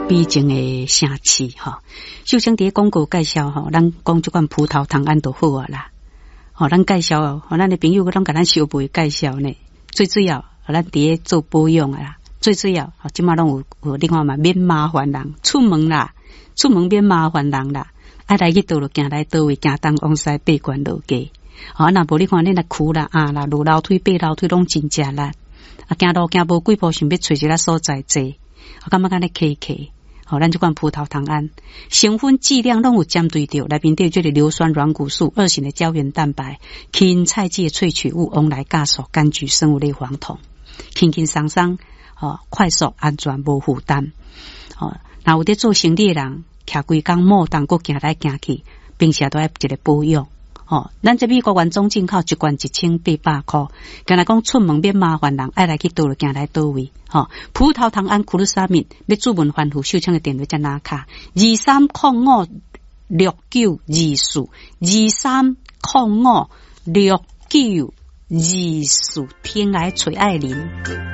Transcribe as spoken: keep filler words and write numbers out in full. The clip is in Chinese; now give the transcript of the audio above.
美情的城市吼，秀清伫广告介绍吼，咱讲即款葡萄糖胺就好啊啦。吼，咱介绍吼，咱的朋友拢甲咱小妹介绍呢。最主要，咱伫咧做保养啊啦。最主要，吼，即马拢有有另外嘛免麻烦人出门啦，出门免麻烦人啦。爱来去倒就行来倒位，行东往西八关落街。吼，若无你看恁若苦啦啊啦，落楼梯爬楼梯拢真正力。啊，行路行无几步，想要找一个所在坐，我感觉敢咧客客。好，咱这款葡萄糖胺成分剂量拢有针对着，内面对这个硫酸软骨素、二型的胶原蛋白、芹菜剂的萃取物、翁来酵素、柑橘生物类黄酮，轻轻松松，哦，快速、安全、无负担。哦，那有在做生理的人，徛规工莫当，搁行来行去，并且都要一个保养。哦，咱这美国原装进口一罐一千八百块，刚才讲出门免麻烦人，爱来去倒就行来倒位。哦，葡萄糖胺苦鲁沙敏，要注文反复秀清的电话在哪卡？二三零五六九二四，二三零五六九二四，天来垂爱林。